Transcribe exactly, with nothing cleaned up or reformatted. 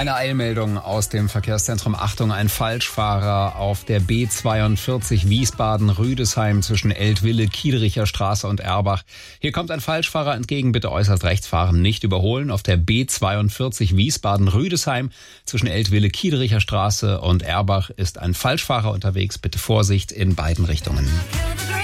Eine Eilmeldung aus dem Verkehrszentrum. Achtung, ein Falschfahrer auf der B zweiundvierzig Wiesbaden-Rüdesheim zwischen Eltville, Kiedericher Straße und Erbach. Hier kommt ein Falschfahrer entgegen, bitte äußerst rechts fahren, nicht überholen. Auf der B zweiundvierzig Wiesbaden-Rüdesheim zwischen Eltville, Kiedericher Straße und Erbach ist ein Falschfahrer unterwegs, bitte Vorsicht in beiden Richtungen.